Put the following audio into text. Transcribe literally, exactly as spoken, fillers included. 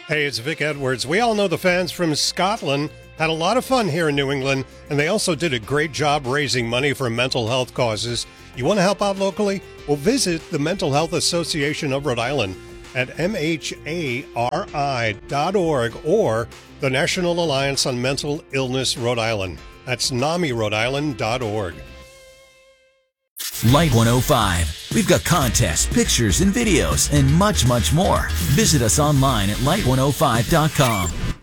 Hey, it's Vic Edwards. We all know the fans from Scotland had a lot of fun here in New England, and they also did a great job raising money for mental health causes. You want to help out locally? Well, visit the Mental Health Association of Rhode Island at M H A R I dot org or the National Alliance on Mental Illness Rhode Island. That's NAMI Rhode Island dot org. Light one oh five. We've got contests, pictures, and videos, and much, much more. Visit us online at light one oh five dot com.